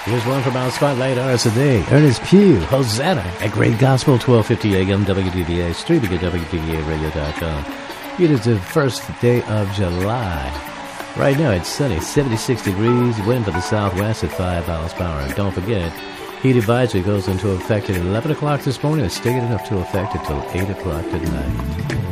Here's one from our Spotlight Artist today. Ernest Pugh, Hosanna, at Great Gospel, 1250 AM WDVA, streaming at WDVAradio.com. It is the first day of July. Right now it's sunny, 76 degrees, wind from the southwest at 5 miles per hour. And don't forget, heat advisory goes into effect at 11 o'clock this morning and staying up to effect until 8 o'clock tonight.